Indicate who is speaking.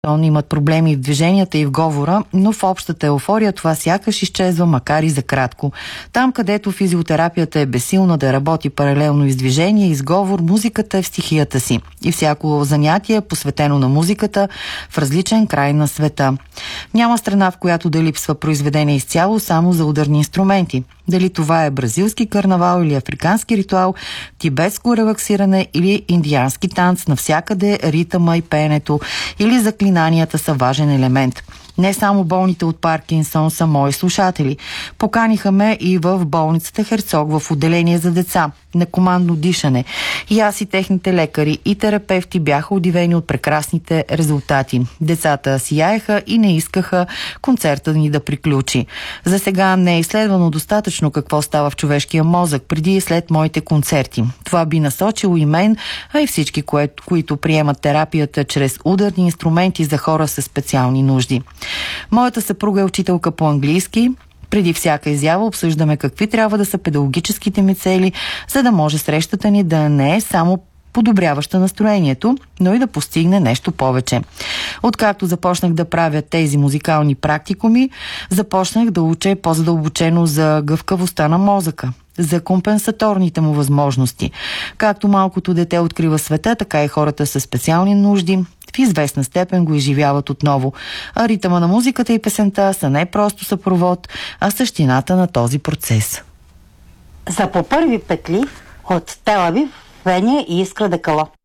Speaker 1: имат проблеми в движенията и в говора, но в общата еуфория това сякаш изчезва, макар и за кратко. Там, където физиотерапията е безсилна да работи паралелно и с движение и с говор, музиката е в стихията си. И всяко занятие е посветено на музиката в различен край на света. Няма страна, в която да липсва произведение изцяло само за ударни инструменти. Дали това е бразилски карнавал или африкански ритуал, тибетско релаксиране или индиански танц, навсякъде ритъма и пеенето или заклинанията са важен елемент. Не само болните от Паркинсон са мои слушатели. Поканиха ме и в болницата Херцог в отделение за деца на командно дишане. И аз и техните лекари и терапевти бяха удивени от прекрасните резултати. Децата сияеха и не искаха концерта ни да приключи. За сега не е изследвано достатъчно какво става в човешкия мозък преди и след моите концерти. Това би насочило и мен, а и всички, които приемат терапията чрез ударни инструменти за хора с специални нужди. Моята съпруга е учителка по английски. Преди всяка изява обсъждаме какви трябва да са педагогическите ми цели, за да може срещата ни да не е само подобряваща настроението, но и да постигне нещо повече. Откакто започнах да правя тези музикални практикуми, започнах да уча по-задълбочено за гъвкавостта на мозъка, за компенсаторните му възможности. Както малкото дете открива света, така и хората със специални нужди в известна степен го изживяват отново. А ритъма на музиката и песента са не просто съпровод, а същината на този процес.
Speaker 2: За по първи петли от Тел Авив, Веня и Искра Декало.